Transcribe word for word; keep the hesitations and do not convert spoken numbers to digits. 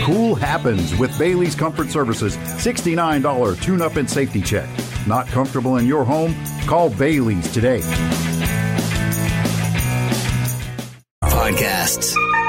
Cool happens with Bailey's Comfort Services sixty-nine dollars tune-up and safety check. Not comfortable in your home? Call Bailey's today. Podcasts.